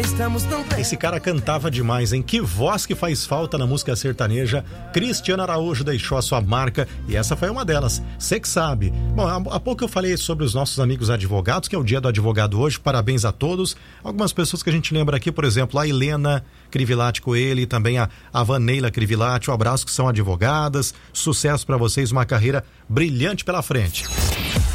Esse cara cantava demais, hein? Que voz que faz falta na música sertaneja. Cristiano Araújo deixou a sua marca e essa foi uma delas. Você que sabe. Bom, há pouco eu falei sobre os nossos amigos advogados, que é o dia do advogado hoje. Parabéns a todos. Algumas pessoas que a gente lembra aqui, por exemplo, a Helena Crivilati Coelho e também a Vaneila Crivilati. Um abraço, que são advogadas. Sucesso para vocês, uma carreira brilhante pela frente.